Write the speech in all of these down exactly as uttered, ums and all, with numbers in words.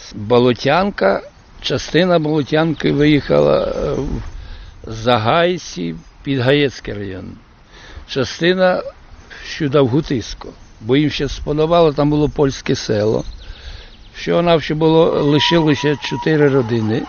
Болотянка, частина Болотянки виїхала з Загайсі під Гаєцький район. Частина сюди, в Гутисько, бо їм ще сподобало, там було польське село. Всього-навсього було, лишилося чотири родини,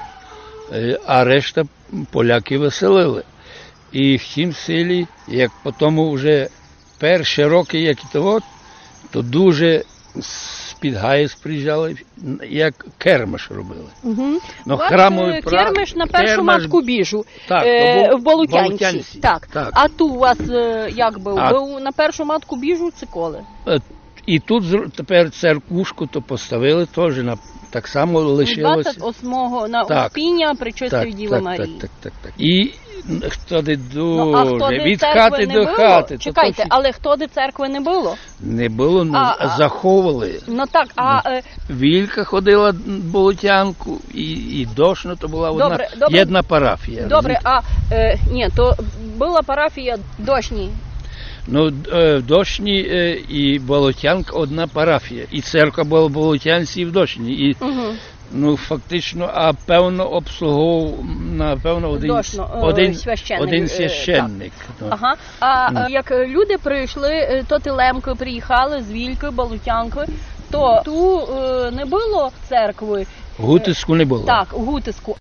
а решта поляки виселили. І в тім селі, як потім вже перші роки, як і того, то дуже з-під Гаєць приїжджали, як кермиш робили. Угу. Ну, храмовий кермиш на першу кермиш, матку біжу, так, е, в Болотянці. Болотянці. Так. Так. А тут у вас е, як був? А... Ви на першу матку біжу це коли? І тут тепер церквушку то поставили теж, на, так само лишилося. двадцять восьмого на так. Успіння Пречистої так, Діви так, Марії. Так, так, так, так. І хто де дуже, ну, а хто де від хати до було? хати. Чекайте, то, то, але хто де церкви не було? Не було, ну, а, заховували. Ну так, а... Ну. Вілька ходила в Болотянку, і, і Дошно, то була одна, добре, добре, одна парафія. Добре, а, е, ні, то була парафія Дошні. Ну, в Дошні і Болотянка одна парафія. І церква була в Болотянці і в Дошні. І, угу. ну, фактично, а певно обслуговував, напевно, один, Дошно, один, священник. один священник. Ну. Ага. А ну. як люди прийшли, то Телемки приїхали з Вільки, Болотянки, то ту е, не було церкви. Гутиску не було. Так, у Гутиску.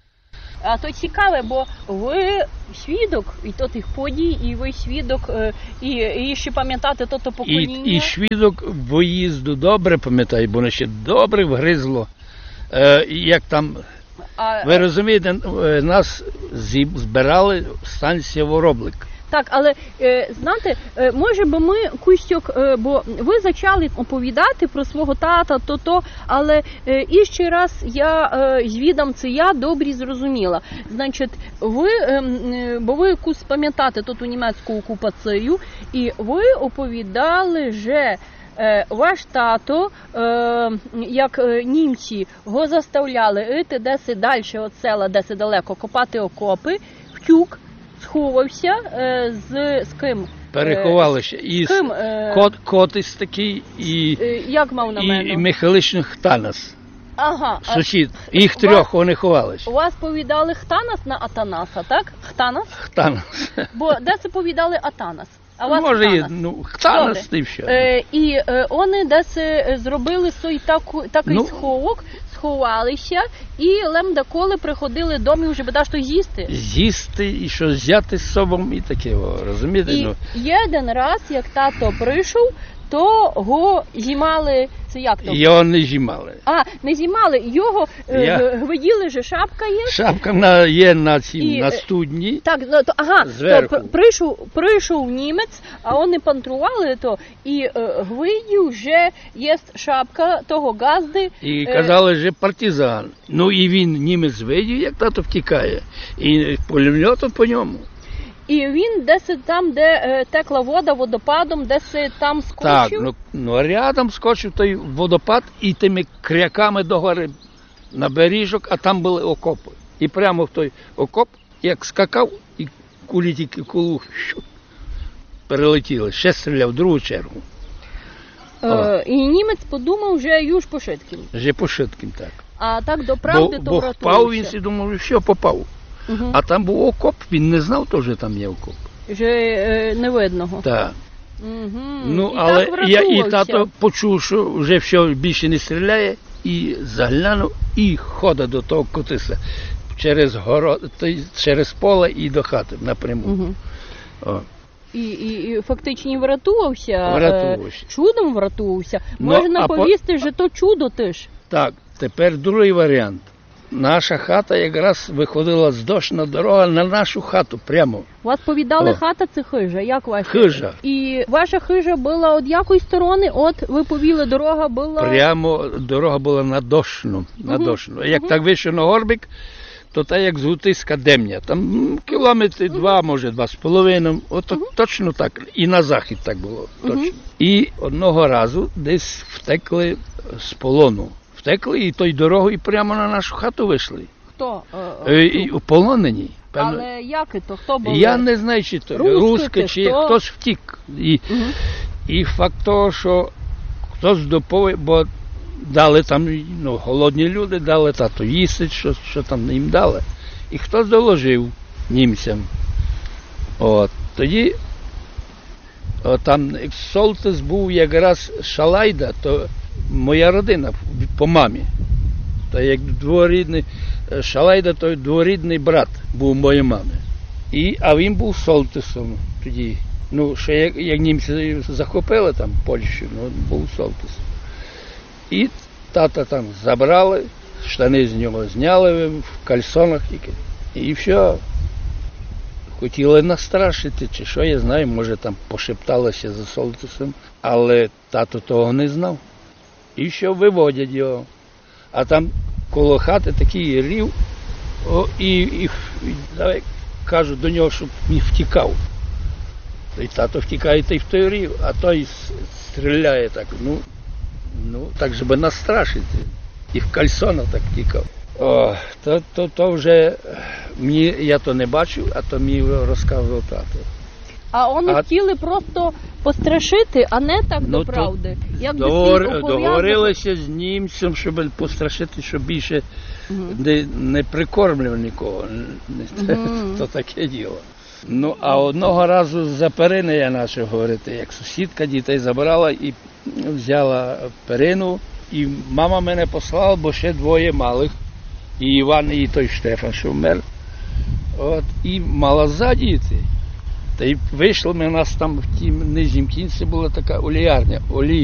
А то цікаве, бо ви свідок і то тих подій, і ви свідок, і, і ще пам'ятати то то покоління. І, і свідок виїзду добре пам'ятаю, бо воно ще добре вгризло. Е, як там, а, ви розумієте, нас збирали станція Вороблик. Так, але, е, знаєте, е, може би ми, Кустюк, е, бо ви почали оповідати про свого тата, то-то, але е, іще раз я е, звідом це я добре зрозуміла. Значить, ви, е, бо ви якусь пам'ятаєте тут у німецьку окупацію, і ви оповідали, що е, ваш тато, е, як е, німці, його заставляли йти десь далі від села, десь далеко, копати окопи, втюк, сховався е, з, з ким? Переховалися. І ким, е... кот, Котис такий, і, е, як мав на мене? і Михайлишин Хтанас. Ага. Сусід. Їх трьох вас, вони ховалися. У вас повідали Хтанас на Атанаса, так? Хтанас? Хтанас. Бо де це повідали Атанас? А вас може, Хтанас? ну, Хтанас і все. Е, і е, вони десь зробили свій таку, такий ну, сховок, сховалися, і лемдаколи приходили дому і вже бодай що з'їсти. З'їсти і щось взяти з собою і таке, розумієте? І ну. один раз, як тато прийшов, то його зімали, це як то? Його не зімали. А, не зімали, його Я... гвиділи, що шапка є. Шапка на, є на, цім, і, на студні. Так, то, ага, то прийшов, прийшов німець, а вони пантрували то, і е, гвидів вже є шапка того газди. І казали, що партизан. Ну і він, німець, видів, як тато втікає. І пулемет по ньому. І він десь там, де е, текла вода водопадом, десь там скочив. Так, ну, ну рядом скочив той водопад і тими кряками догори на бережок, а там були окопи. І прямо в той окоп, як скакав, і кулі тільки кулу перелетіли. Ще стріляв в другу чергу. Е, і німець подумав, що Юж Пошиткін. Вже Пошиткін, так. А так до правди бо, то бо врятувався. Впав він і думав, що попав. Угу. А там був окоп, він не знав, то, що там є окоп. Вже е, невидного. Так. Угу. Ну, і але так я, і тато почув, що вже все більше не стріляє, і заглянув, і ходить до того Котиса через город, через поле і до хати напряму. Угу. О. І, і, і фактично врятувався, врятувався. Е, чудом врятувався. Ну, можна повісти, по... що то чудо теж. Так, тепер другий варіант. Наша хата якраз виходила з Дошна дорога на нашу хату прямо. Вас повідали, О. хата це хижа, як ваша? Хижа. І ваша хижа була від якої сторони? От ви повіли, дорога була... Прямо дорога була на Дошну. На угу. Дошну. Як угу. так вийшов на горбик, то так як з Гутиська Демня. Там кілометри угу. два, може два з половиною. От угу. точно так. І на захід так було. Точно. Угу. І одного разу десь втекли з полону. Втекли і той дорогою прямо на нашу хату вийшли. Хто? Е, і, полонені. Певно. Але як то? Хто був? Я не знаю, чи то русський, чи хто? Хтось втік. І, угу. і факт того, що хтось доповів, бо дали там, ну, голодні люди дали, тато їсти, що, що там їм дали. І хтось доложив німцям. От. Тоді о, там Солтис був якраз Шалайда, то моя родина по мамі. То як дворідний, Шалайда, то дворідний брат був моєї мами. І, а він був Солтисом тоді. Ну, ще як, як німці захопили там Польщу, ну, був Солтисом. І тата там забрали, штани з нього зняли в кальсонах тільки. І все. Хотіли настрашити, чи що, я знаю, може там пошепталося за Солтисом, але тато того не знав. І що виводять його. А там коло хати такий рів, о, і, і, і давай, кажуть до нього, щоб не втікав. І тато втікає та й в той рів, а той стріляє так, ну, ну так, щоб настрашити. І в кальсонах так втікав. О, то, то, то вже мені, я то не бачив, а то мені розказував тато. А вони А- хотіли просто пострашити, а не так Ну, до то правди. Як би Договор, слід опов'язати. договорилися з німцем, щоб пострашити, щоб більше Мгм. не, не прикормлював нікого. Не- Мгм. То таке діло. Ну, а одного разу за перини я почав говорити, як сусідка дітей забрала і взяла перину, і мама мене послала, бо ще двоє малих, і Іван, і той Штефан, що вмер. От, і мала ззаді йти. Та й вийшли ми, у нас там в тім нижнім кінці була така оліярня, олій.